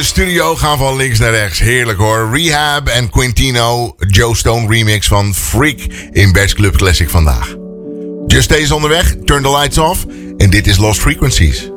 De studio gaan van links naar rechts. Heerlijk hoor. Rehab en Quintino, Joe Stone remix van Freak in Best Club Classic vandaag. Just Stay is onderweg. Turn the lights off. En dit is Lost Frequencies.